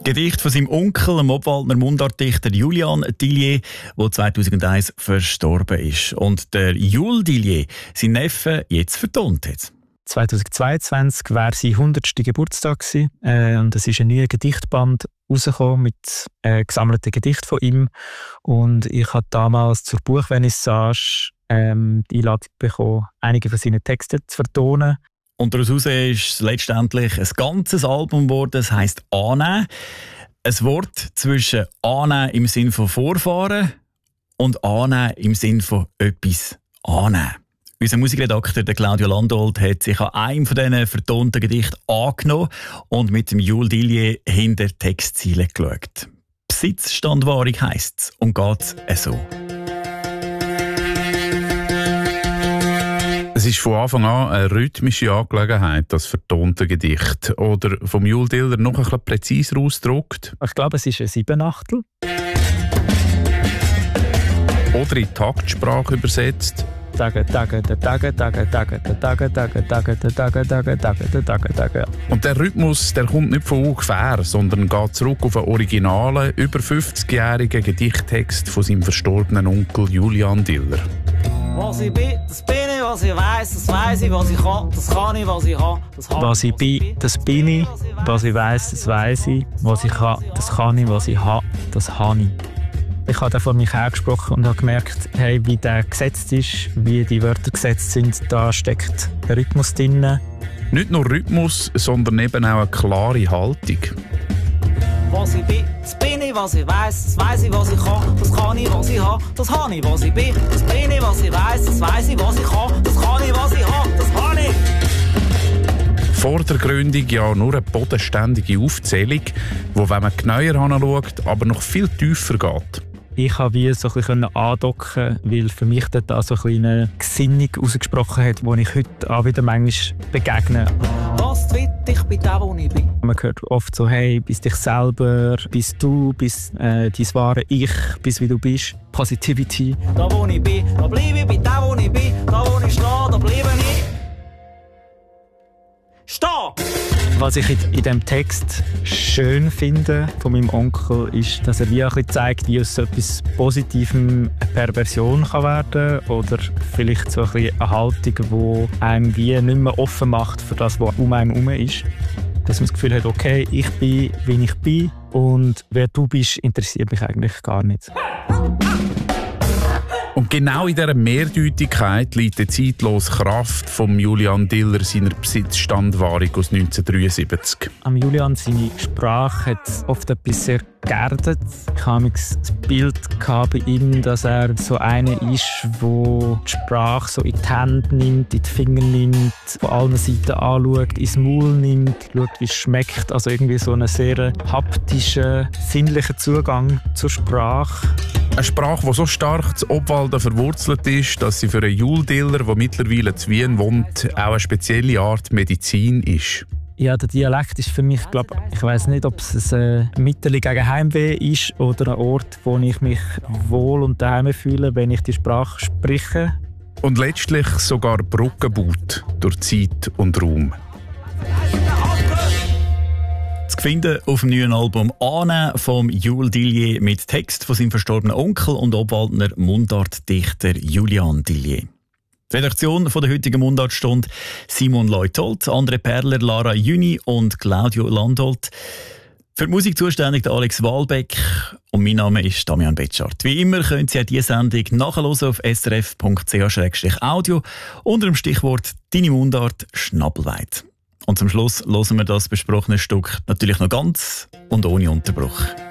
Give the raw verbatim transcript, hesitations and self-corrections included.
Gedicht von seinem Onkel, dem Obwaldner Mundartdichter Julian Tillier, der zweitausendeins verstorben ist. Und der Jules Tillier, sein Neffe, jetzt vertont hat. zweitausendzweiundzwanzig war sein hundertster Geburtstag gewesen, äh, und es ist ein neuer Gedichtband rausgekommen mit äh, gesammelten Gedichten von ihm. Und ich habe damals zur Buchvernissage ähm, die Einladung bekommen, einige von seinen Texten zu vertonen. Und daraus ist es letztendlich ein ganzes Album geworden, das heisst «Annehmen». Ein Wort zwischen «annehmen» im Sinn von «vorfahren» und «annehmen» im Sinn von «etwas annehmen». Unser Musikredakteur der Claudio Landolt hat sich an einem von diesen vertonten Gedichten angenommen und mit dem Jules Tillier hinter die Textziele geschaut. Besitzstandwahrung heisst es und geht es so. Es ist von Anfang an eine rhythmische Angelegenheit, das vertonte Gedicht. Oder vom Jules Tillier noch ein bisschen präziser ausgedrückt. Ich glaube, es ist ein Siebenachtel. Oder in Taktsprache übersetzt. Tage, Tage, Tage, Tage, Tage, Tage, Tage, Tage, Tage, Tage, Tage, Tage, Tage, Tage. Und der Rhythmus, der kommt nicht von ungefähr, sondern geht zurück auf einen originalen, über fünfzigjährigen Gedichttext von seinem verstorbenen Onkel Julian Tillier. Was ich bin, das bin ich, was ich weiss, das weiss ich, was ich kann, das kann ich, was ich habe, das habe ich. Was ich bin, das bin ich, was ich weiss, das weiss ich, was ich kann, das kann ich, was ich habe, das habe ich. Ich habe da vor mich hergesprochen und habe gemerkt, hey, wie der gesetzt ist, wie die Wörter gesetzt sind, da steckt der Rhythmus drin. Nicht nur Rhythmus, sondern eben auch eine klare Haltung. Was ich bin, das bin ich, was ich weiss, das weiss ich, was ich kann, das kann ich, was ich habe, das habe ich, was ich bin, das bin ich, was ich weiss, das weiss ich, was ich kann, das kann ich, was ich habe, das habe ich. Vor der Gründung ja nur eine bodenständige Aufzählung, wo, wenn man genauer hinschaut, aber noch viel tiefer geht. Ich konnte wie so ein bisschen andocken, weil für mich dort auch so eine kleine Gesinnung ausgesprochen hat, die ich heute auch wieder manchmal begegne. Was will ich bin da, wo ich bin? Man hört oft so, hey, bist dich selber, bist du, bist äh, dein wahre Ich, bist wie du bist. Positivity. Da, wo ich bin, da bleibe ich, bin da, wo ich bin. Da, wo ich stehe, da bleibe ich. Steh! Was ich in diesem Text schön finde von meinem Onkel, ist, dass er wie ein bisschen zeigt, wie aus so etwas Positivem eine Perversion kann werden kann. Oder vielleicht so ein bisschen eine Haltung, die einem wie nicht mehr offen macht für das, was um einem herum ist. Dass man das Gefühl hat, okay, ich bin, wie ich bin und wer du bist, interessiert mich eigentlich gar nicht. Und genau in dieser Mehrdeutigkeit liegt die zeitlose Kraft von Julian Tillier seiner Besitzstandwahrung aus neunzehnhundertdreiundsiebzig. Am Julian seine Sprache hat oft etwas sehr geerdet. Ich habe das Bild bei ihm, dass er so einer ist, der die Sprache so in die Hände nimmt, in die Finger nimmt, von allen Seiten anschaut, ins Maul nimmt, schaut, wie es schmeckt. Also irgendwie so einen sehr haptischen, sinnlichen Zugang zur Sprache. Eine Sprache, die so stark zu Obwalden verwurzelt ist, dass sie für einen Jules Tillier, der mittlerweile in Wien wohnt, auch eine spezielle Art Medizin ist. Ja, der Dialekt ist für mich, glaub, ich weiss nicht, ob es ein Mittel gegen Heimweh ist oder ein Ort, wo ich mich wohl und daheim fühle, wenn ich die Sprache spreche. Und letztlich sogar Brücken baut durch Zeit und Raum. Zu finden auf dem neuen Album «Annehmen» von Jules Tillier mit Text von seinem verstorbenen Onkel und Obwaldner Mundartdichter Julian Tillier. Die Redaktion von der heutigen Mundartstunde Simon Leutold, André Perler, Lara Jüni und Claudio Landolt. Für die Musik zuständig der Alex Wahlbeck und mein Name ist Damian Betschart. Wie immer können Sie diese Sendung nachhören auf s r f punkt c h slash audio unter dem Stichwort «Deine Mundart Schnabelweit». Und zum Schluss hören wir das besprochene Stück natürlich noch ganz und ohne Unterbruch.